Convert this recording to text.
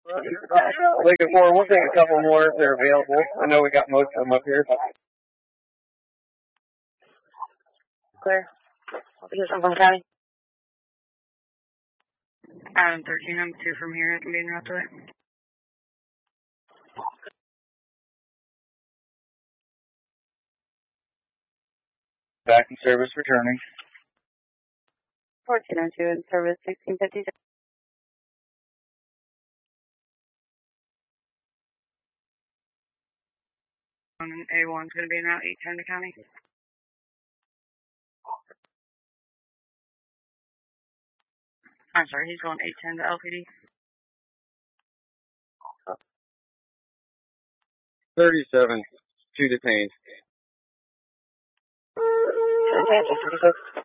Looking for, we'll take a couple more if they're available. I know we got most of them up here. Clear. Here's Oakland County. Island 13, I'm 2 from here. I can be in route to it. Back in service, returning. 1402 in service, 1656. A1's going to be in route 810 to county. I'm sorry, he's going 810 to LPD. 37, 2 detained.